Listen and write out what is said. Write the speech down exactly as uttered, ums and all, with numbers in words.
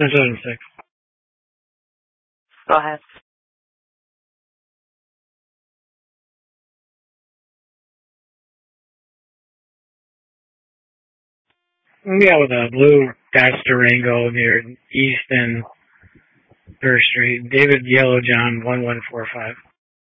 That's seven six. Go ahead. Yeah, with a blue Dodge Durango near East and First Street. David Yellow John one one four five.